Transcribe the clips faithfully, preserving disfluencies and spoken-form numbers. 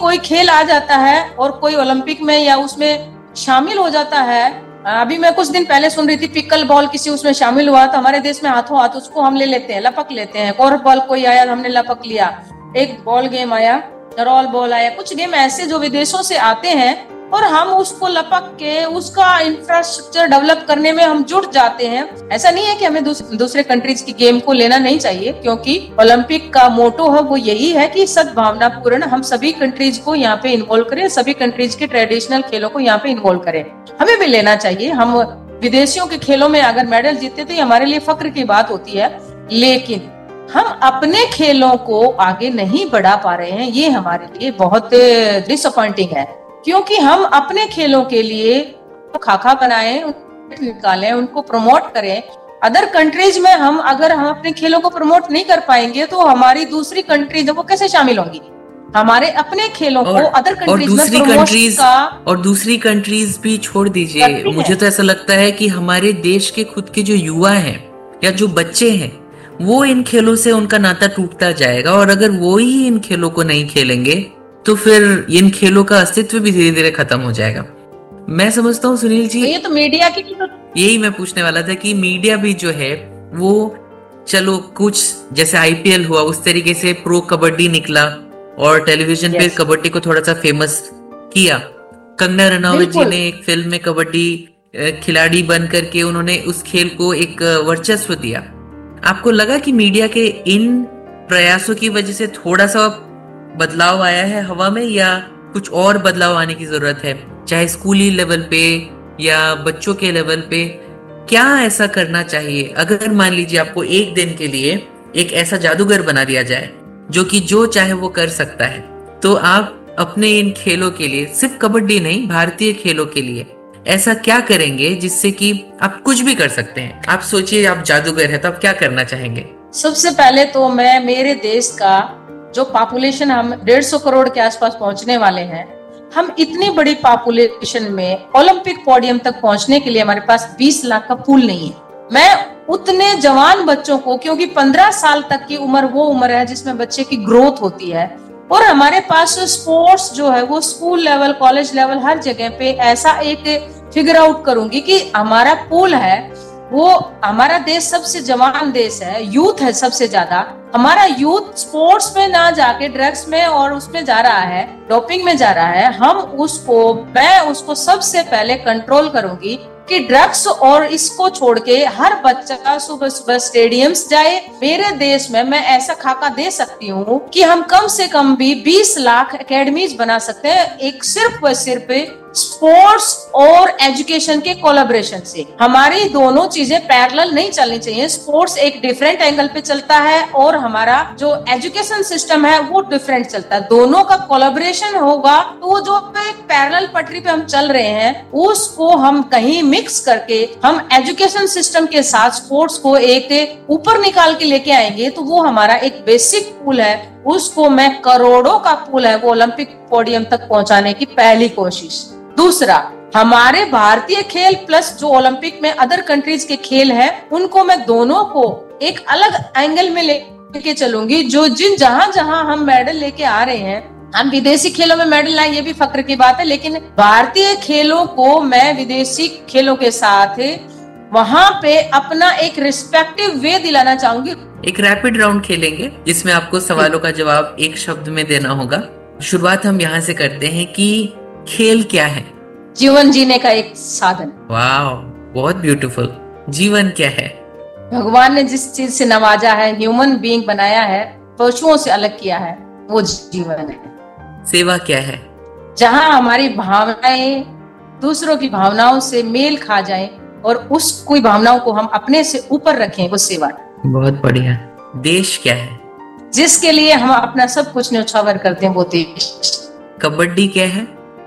कोई खेल आ जाता है और कोई ओलंपिक में या उसमें शामिल हो जाता है। अभी मैं कुछ दिन पहले सुन रही थी पिकल बॉल किसी उसमें शामिल हुआ, तो हमारे देश में हाथों हाथ उसको हम ले लेते हैं, लपक लेते हैं। कोर्फ बॉल कोई आया हमने लपक लिया, एक बॉल गेम आया, रोल बॉल आया, कुछ गेम ऐसे जो विदेशों से आते हैं और हम उसको लपक के उसका इंफ्रास्ट्रक्चर डेवलप करने में हम जुट जाते हैं। ऐसा नहीं है कि हमें दूस, दूसरे कंट्रीज की गेम को लेना नहीं चाहिए, क्योंकि ओलंपिक का मोटो है वो यही है कि सद्भावना पूर्ण हम सभी कंट्रीज को यहाँ पे इन्वॉल्व करें, सभी कंट्रीज के ट्रेडिशनल खेलों को यहाँ पे इन्वॉल्व करें। हमें भी लेना चाहिए। हम विदेशियों के खेलों में अगर मेडल जीतते तो ये हमारे लिए फक्र की बात होती है, लेकिन हम अपने खेलों को आगे नहीं बढ़ा पा रहे हैं, ये हमारे लिए बहुत डिसअपॉइंटिंग है। क्योंकि हम अपने खेलों के लिए खाका बनाएं, निकालें, उनको प्रमोट करें। अदर कंट्रीज में हम अगर हम अपने खेलों को प्रमोट नहीं कर पाएंगे तो हमारी दूसरी कंट्रीज वो कैसे शामिल होंगी? हमारे अपने खेलों को अदर कंट्रीज में प्रमोशन का और दूसरी कंट्रीज भी छोड़ दीजिए। मुझे तो ऐसा लगता है कि हमारे देश के खुद के जो युवा हैं या जो बच्चे हैं वो इन खेलों से उनका नाता टूटता जाएगा, और अगर वो ही इन खेलों को नहीं खेलेंगे तो फिर इन खेलों का अस्तित्व भी धीरे धीरे खत्म हो जाएगा। मैं समझता हूँ सुनील जी, ये तो मीडिया की तो... यही मैं पूछने वाला था कि मीडिया भी जो है वो चलो कुछ जैसे आईपीएल हुआ उस तरीके से प्रो कबड्डी निकला और टेलीविजन पे कबड्डी को थोड़ा सा फेमस किया। कंगना रनावत जी ने एक फिल्म में कबड्डी खिलाड़ी बन करके उन्होंने उस खेल को एक वर्चस्व दिया। आपको लगा कि मीडिया के इन प्रयासों की वजह से थोड़ा सा बदलाव आया है हवा में, या कुछ और बदलाव आने की जरूरत है, चाहे स्कूली लेवल पे या बच्चों के लेवल पे? क्या ऐसा करना चाहिए? अगर मान लीजिए आपको एक दिन के लिए एक ऐसा जादूगर बना दिया जाए जो कि जो चाहे वो कर सकता है, तो आप अपने इन खेलों के लिए, सिर्फ कबड्डी नहीं भारतीय खेलों के लिए ऐसा क्या करेंगे जिससे कि आप कुछ भी कर सकते हैं? आप सोचिए आप जादूगर है तो आप क्या करना चाहेंगे? सबसे पहले तो मैं मेरे देश का जो पॉपुलेशन हम डेढ़ सौ करोड़ के आसपास पहुंचने वाले हैं, हम इतनी बड़ी पॉपुलेशन में ओलंपिक पोडियम तक पहुंचने के लिए हमारे पास बीस लाख का पूल नहीं है। मैं उतने जवान बच्चों को, क्योंकि पंद्रह साल तक की उम्र वो उम्र है जिसमें बच्चे की ग्रोथ होती है, और हमारे पास स्पोर्ट्स जो है वो स्कूल लेवल, कॉलेज लेवल, हर जगह पे ऐसा एक फिगर आउट करूंगी कि हमारा पूल है वो, हमारा देश सबसे जवान देश है, यूथ है सबसे ज्यादा। हमारा यूथ स्पोर्ट्स में ना जाके ड्रग्स में और उसमें जा रहा है, डोपिंग में जा रहा है। हम उसको, मैं उसको सबसे पहले कंट्रोल करूंगी कि ड्रग्स और इसको छोड़ के हर बच्चा सुबह सुबह स्टेडियम्स जाए। मेरे देश में मैं ऐसा खाका दे सकती हूँ कि हम कम से कम भी बीस लाख एकेडमीज बना सकते हैं, एक सिर्फ व सिर्फ स्पोर्ट्स और एजुकेशन के कोलैबोरेशन से। हमारी दोनों चीजें पैरेलल नहीं चलनी चाहिए। स्पोर्ट्स एक डिफरेंट एंगल पे चलता है और हमारा जो एजुकेशन सिस्टम है वो डिफरेंट चलता है। दोनों का कोलैबोरेशन होगा तो जो एक पैरेलल पटरी पे हम चल रहे हैं उसको हम कहीं मिक्स करके हम एजुकेशन सिस्टम के साथ स्पोर्ट्स को एक ऊपर निकाल के लेके आएंगे तो वो हमारा एक बेसिक पूल है, उसको मैं करोड़ों का पूल है वो ओलंपिक पोडियम तक पहुंचाने की पहली कोशिश। दूसरा, हमारे भारतीय खेल प्लस जो ओलंपिक में अदर कंट्रीज के खेल हैं उनको मैं दोनों को एक अलग एंगल में लेके चलूंगी। जो जिन जहां जहां हम मेडल लेके आ रहे हैं, हम विदेशी खेलों में मेडल लाए ये भी फक्र की बात है, लेकिन भारतीय खेलों को मैं विदेशी खेलों के साथ वहां पे अपना एक रिस्पेक्टिव वे दिलाना चाहूंगी। एक रैपिड राउंड खेलेंगे जिसमें आपको सवालों का जवाब एक शब्द में देना होगा। शुरुआत हम यहाँ से करते हैं कि खेल क्या है? जीवन जीने का एक साधन। वाह, बहुत ब्यूटीफुल। जीवन क्या है? भगवान ने जिस चीज से नवाजा है, ह्यूमन बीइंग बनाया है, पशुओं से अलग किया है, वो जीवन है। सेवा क्या है? जहाँ हमारी भावनाएं दूसरों की भावनाओं से मेल खा जाएं और उस कोई भावनाओं को हम अपने से ऊपर रखें, वो सेवा है। बहुत बढ़िया। देश क्या है? जिसके लिए हम अपना सब कुछ न्यौछावर करते हैं, वो देश। कबड्डी क्या है?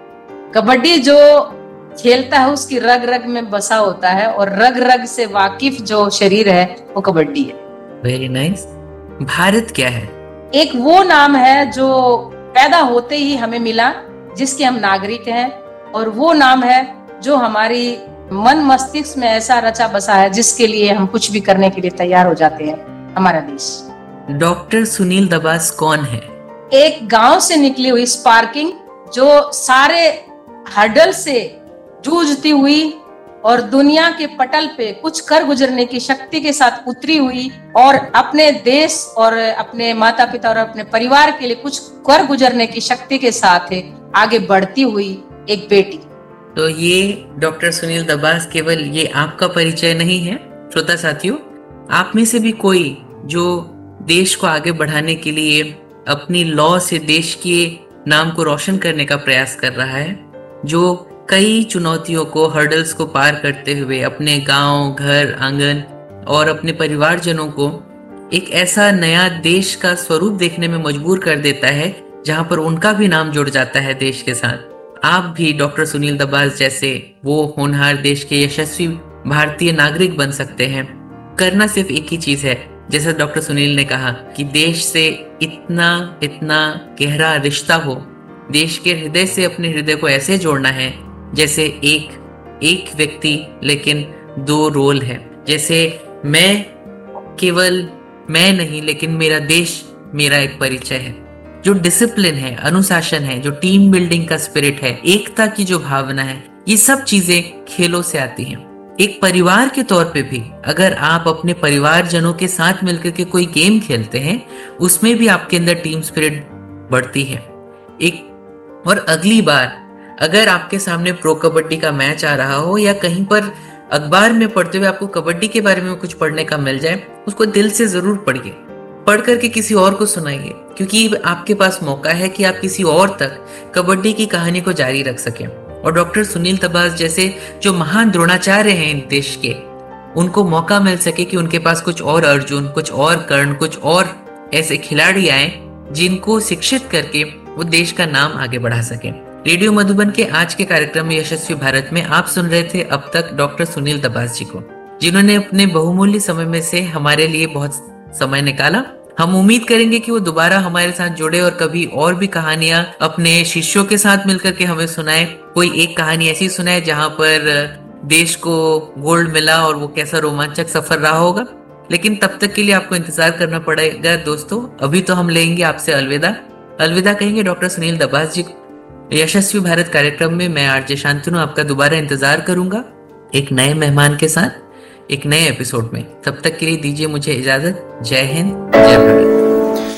कबड्डी जो खेलता है उसकी रग रग में बसा होता है और रग रग से वाकिफ जो शरीर है वो कबड्डी है। Very nice. भारत क्या है? एक वो नाम है जो पैदा होते ही हमें मिला, जिसके हम नागरिक हैं, और वो नाम है जो हमारी मन मस्तिष्क में ऐसा रचा बसा है जिसके लिए हम कुछ भी करने के लिए तैयार हो जाते हैं, हमारा देश। डॉक्टर सुनील दबास कौन है? एक गांव से निकली हुई स्पार्किंग, जो सारे हर्डल से जूझती हुई और दुनिया के पटल पे कुछ कर गुजरने की शक्ति के साथ उतरी हुई और अपने देश और अपने माता पिता और अपने परिवार के लिए कुछ कर गुजरने की शक्ति के साथ आगे बढ़ती हुई एक बेटी। तो ये डॉक्टर सुनील दबास केवल ये आपका परिचय नहीं है श्रोता साथियों, आप में से भी कोई जो देश को आगे बढ़ाने के लिए अपनी लॉ से देश के नाम को रोशन करने का प्रयास कर रहा है, जो कई चुनौतियों को, हर्डल्स को पार करते हुए अपने गांव, घर, आंगन और अपने परिवारजनों को एक ऐसा नया देश का स्वरूप देखने में मजबूर कर देता है जहां पर उनका भी नाम जुड़ जाता है देश के साथ। आप भी डॉक्टर सुनील दबास जैसे वो होनहार देश के यशस्वी भारतीय नागरिक बन सकते हैं। करना सिर्फ एक ही चीज है, जैसा डॉक्टर सुनील ने कहा कि देश से इतना इतना गहरा रिश्ता हो, देश के हृदय से अपने हृदय को ऐसे जोड़ना है जैसे एक एक व्यक्ति लेकिन दो रोल है। जैसे मैं केवल मैं नहीं लेकिन मेरा देश मेरा एक परिचय है। जो डिसिप्लिन है, अनुशासन है, जो टीम बिल्डिंग का स्पिरिट है, एकता की जो भावना है, ये सब चीजें खेलों से आती हैं। एक परिवार के तौर पे भी अगर आप अपने परिवारजनों के साथ मिलकर के कोई गेम खेलते हैं, उसमें भी आपके अंदर टीम स्पिरिट बढ़ती है। एक और अगली बार अगर आपके सामने प्रो कबड्डी का मैच आ रहा हो या कहीं पर अखबार में पढ़ते हुए आपको कबड्डी के बारे में कुछ पढ़ने का मिल जाए, उसको दिल से जरूर पढ़िए, पढ़ करके किसी और को सुनाइए, क्योंकि आपके पास मौका है कि आप किसी और तक कबड्डी की कहानी को जारी रख सकें। और डॉक्टर सुनील दबास जैसे जो महान द्रोणाचार्य हैं देश के, उनको मौका मिल सके कि उनके पास कुछ और अर्जुन, कुछ और कर्ण, कुछ और ऐसे खिलाड़ी आए जिनको शिक्षित करके वो देश का नाम आगे बढ़ा सके। रेडियो मधुबन के आज के कार्यक्रम में यशस्वी भारत में आप सुन रहे थे अब तक डॉक्टर सुनील दबास जी को, जिन्होंने अपने बहुमूल्य समय में से हमारे लिए बहुत समय निकाला। हम उम्मीद करेंगे कि वो दोबारा हमारे साथ जुड़े और कभी और भी कहानियां अपने शिष्यों के साथ मिलकर के हमें सुनाए। कोई एक कहानी ऐसी सुनाए जहां पर देश को गोल्ड मिला और वो कैसा रोमांचक सफर रहा होगा। लेकिन तब तक के लिए आपको इंतजार करना पड़ेगा दोस्तों। अभी तो हम लेंगे आपसे अलविदा अलविदा कहेंगे डॉक्टर सुनील दबास जी। यशस्वी भारत कार्यक्रम में मैं आरजे शांतनु आपका दोबारा इंतजार करूंगा एक नए मेहमान के साथ, एक नए एपिसोड में। तब तक के लिए दीजिए मुझे इजाजत। जय हिंद, जय भारत।